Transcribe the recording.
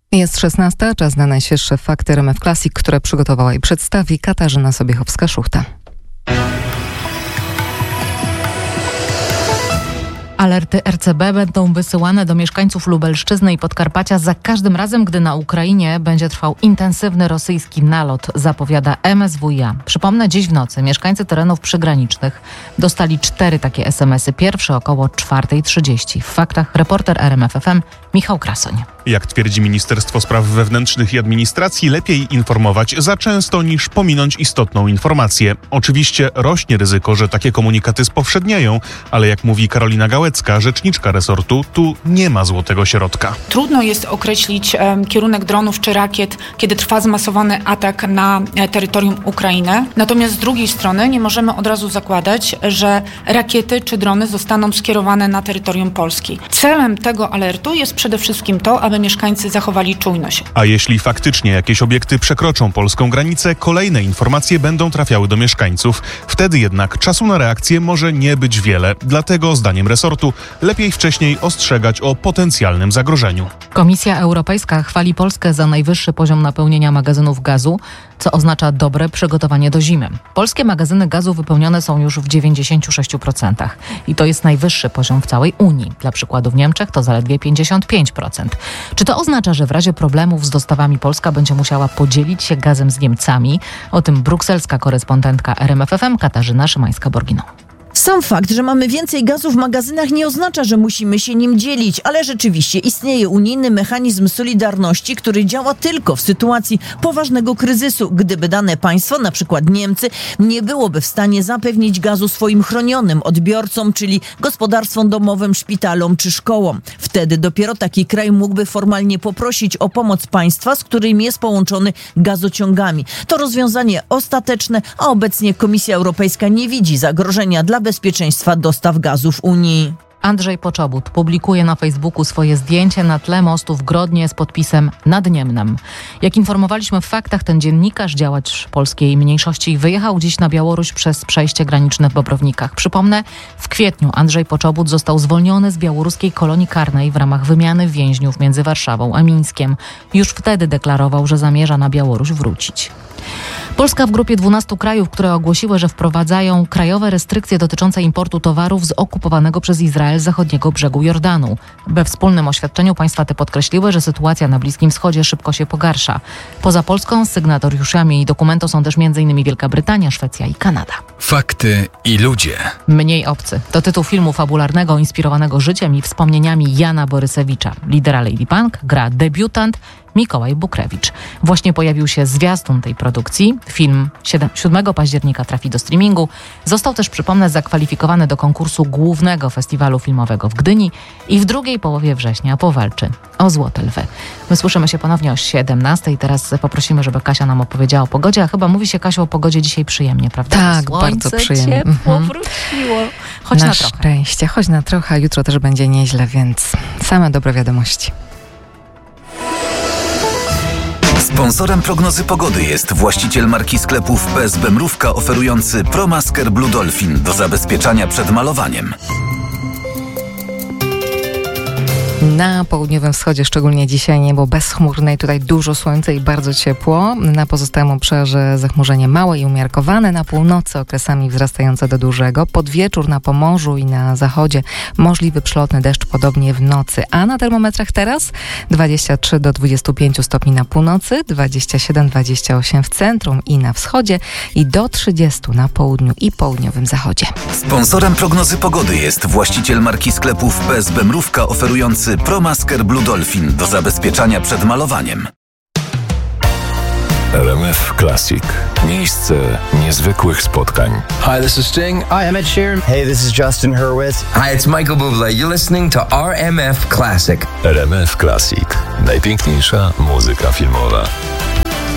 Jest 16, czas na najświeższe fakty RMF Classic, które przygotowała i przedstawi Katarzyna Sobiechowska-Szuchta. Alerty RCB będą wysyłane do mieszkańców Lubelszczyzny i Podkarpacia za każdym razem, gdy na Ukrainie będzie trwał intensywny rosyjski nalot, zapowiada MSWiA. Przypomnę, dziś w nocy mieszkańcy terenów przygranicznych dostali 4 takie SMS-y. Pierwszy około 4:30. W faktach reporter RMF FM Michał Krasoń. Jak twierdzi Ministerstwo Spraw Wewnętrznych i Administracji, lepiej informować za często niż pominąć istotną informację. Oczywiście rośnie ryzyko, że takie komunikaty spowszednieją, ale jak mówi Karolina Gałecka, rzeczniczka resortu, tu nie ma złotego środka. Trudno jest określić kierunek dronów czy rakiet, kiedy trwa zmasowany atak na terytorium Ukrainy. Natomiast z drugiej strony nie możemy od razu zakładać, że rakiety czy drony zostaną skierowane na terytorium Polski. Celem tego alertu jest przede wszystkim to, aby mieszkańcy zachowali czujność. A jeśli faktycznie jakieś obiekty przekroczą polską granicę, kolejne informacje będą trafiały do mieszkańców. Wtedy jednak czasu na reakcję może nie być wiele. Dlatego zdaniem resortu lepiej wcześniej ostrzegać o potencjalnym zagrożeniu. Komisja Europejska chwali Polskę za najwyższy poziom napełnienia magazynów gazu, co oznacza dobre przygotowanie do zimy. Polskie magazyny gazu wypełnione są już w 96% i to jest najwyższy poziom w całej Unii. Dla przykładu w Niemczech to zaledwie 55%. Czy to oznacza, że w razie problemów z dostawami Polska będzie musiała podzielić się gazem z Niemcami? O tym brukselska korespondentka RMF FM Katarzyna Szymańska-Borginą. Sam fakt, że mamy więcej gazu w magazynach nie oznacza, że musimy się nim dzielić, ale rzeczywiście istnieje unijny mechanizm solidarności, który działa tylko w sytuacji poważnego kryzysu. Gdyby dane państwo, na przykład Niemcy, nie byłoby w stanie zapewnić gazu swoim chronionym odbiorcom, czyli gospodarstwom domowym, szpitalom czy szkołom. Wtedy dopiero taki kraj mógłby formalnie poprosić o pomoc państwa, z którym jest połączony gazociągami. To rozwiązanie ostateczne, a obecnie Komisja Europejska nie widzi zagrożenia dla bezpieczeństwa dostaw gazu w Unii. Andrzej Poczobut publikuje na Facebooku swoje zdjęcie na tle mostu w Grodnie z podpisem nad Niemnem. Jak informowaliśmy w faktach, ten dziennikarz, działacz polskiej mniejszości, wyjechał dziś na Białoruś przez przejście graniczne w Bobrownikach. Przypomnę, w kwietniu Andrzej Poczobut został zwolniony z białoruskiej kolonii karnej w ramach wymiany więźniów między Warszawą a Mińskiem. Już wtedy deklarował, że zamierza na Białoruś wrócić. Polska w grupie 12 krajów, które ogłosiły, że wprowadzają krajowe restrykcje dotyczące importu towarów z okupowanego przez Izrael zachodniego brzegu Jordanu. We wspólnym oświadczeniu państwa te podkreśliły, że sytuacja na Bliskim Wschodzie szybko się pogarsza. Poza Polską sygnatariuszami dokumentu są też m.in. Wielka Brytania, Szwecja i Kanada. Fakty i ludzie. Mniej obcy. To tytuł filmu fabularnego inspirowanego życiem i wspomnieniami Jana Borysewicza. Lidera Lady Punk gra debiutant Mikołaj Bukrewicz. Właśnie pojawił się zwiastun tej produkcji. Film 7 października trafi do streamingu. Został też, przypomnę, zakwalifikowany do konkursu głównego festiwalu filmowego w Gdyni i w drugiej połowie września powalczy o Złote Lwy. My słyszymy się ponownie o 17:00. Teraz poprosimy, żeby Kasia nam opowiedziała o pogodzie. A chyba mówi się, Kasiu, o pogodzie dzisiaj przyjemnie, prawda? Tak, Słońce, bardzo przyjemnie. Ciepło wróciło. Choć na trochę. Szczęście, choć na trochę, a jutro też będzie nieźle, więc same dobre wiadomości. Sponsorem prognozy pogody jest właściciel marki sklepów PSB Mrówka oferujący ProMasker Blue Dolphin do zabezpieczania przed malowaniem. Na południowym wschodzie szczególnie dzisiaj niebo bezchmurne i tutaj dużo słońca i bardzo ciepło. Na pozostałym obszarze zachmurzenie małe i umiarkowane. Na północy okresami wzrastające do dużego. Pod wieczór na Pomorzu i na zachodzie możliwy przelotny deszcz, podobnie w nocy. A na termometrach teraz 23 do 25 stopni na północy, 27-28 w centrum i na wschodzie i do 30 na południu i południowym zachodzie. Sponsorem prognozy pogody jest właściciel marki sklepów PSB Mrówka oferujący ProMasker Blue Dolphin do zabezpieczania przed malowaniem. RMF Classic. Miejsce niezwykłych spotkań. Hi, this is Sting. Hi, I'm Ed Sheeran. Hey, this is Justin Hurwitz. Hi, it's Michael Bublé. You're listening to RMF Classic. RMF Classic. Najpiękniejsza muzyka filmowa.